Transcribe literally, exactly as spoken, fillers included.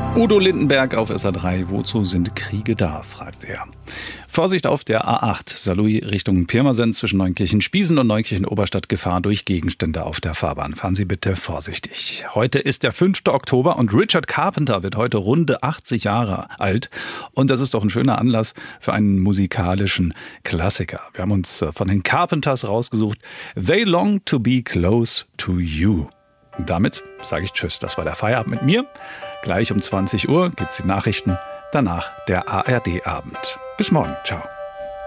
Udo Lindenberg auf S R drei. Wozu sind Kriege da, fragt er. Vorsicht auf der A acht, Saarlouis Richtung Pirmasens zwischen Neunkirchen-Spiesen und Neunkirchen-Oberstadt. Gefahr durch Gegenstände auf der Fahrbahn. Fahren Sie bitte vorsichtig. Heute ist der fünfte Oktober und Richard Carpenter wird heute runde achtzig Jahre alt. Und das ist doch ein schöner Anlass für einen musikalischen Klassiker. Wir haben uns von den Carpenters rausgesucht. They long to be close to you. Und damit sage ich Tschüss. Das war der Feierabend mit mir. Gleich um zwanzig Uhr gibt's die Nachrichten. Danach der A R D-Abend. Bis morgen. Ciao.